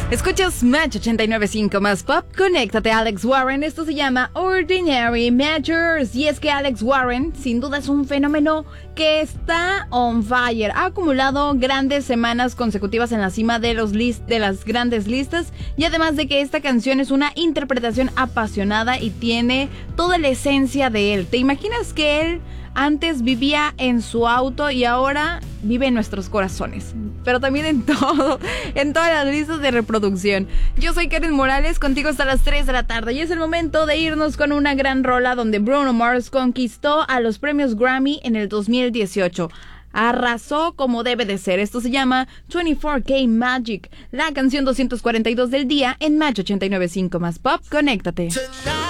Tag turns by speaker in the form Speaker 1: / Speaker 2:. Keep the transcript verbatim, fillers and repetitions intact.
Speaker 1: Escuchas Match ochenta y nueve punto cinco más pop. Conéctate a Alex Warren. Esto se llama Ordinary Measures. Y es que Alex Warren, sin duda, es un fenómeno que está on fire. Ha acumulado grandes semanas consecutivas en la cima de, los list- de las grandes listas. Y además de que esta canción es una interpretación apasionada y tiene toda la esencia de él. ¿Te imaginas que él antes vivía en su auto y ahora vive en nuestros corazones? Pero también en todo, en todas las listas de reproducción. Yo soy Karen Morales, contigo hasta las tres de la tarde. Y es el momento de irnos con una gran rola donde Bruno Mars conquistó a los premios Grammy en el dos mil dieciocho. Arrasó como debe de ser. Esto se llama veinticuatro K Magic, la canción doscientos cuarenta y dos del día en Match ochenta y nueve punto cinco más pop. Conéctate.